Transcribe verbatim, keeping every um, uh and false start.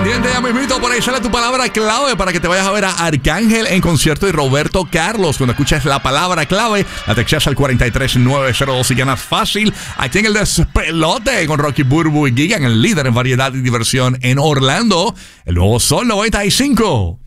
pendiente, ya mismito, por ahí sale tu palabra clave para que te vayas a ver a Arcángel en concierto y Roberto Carlos. Cuando escuches la palabra clave, la textas al cuatro tres nueve cero dos y ganas fácil. Aquí en el Despelote con Rocky, Burbu y Gigan, el líder en variedad y diversión en Orlando. El nuevo Sol noventa y cinco.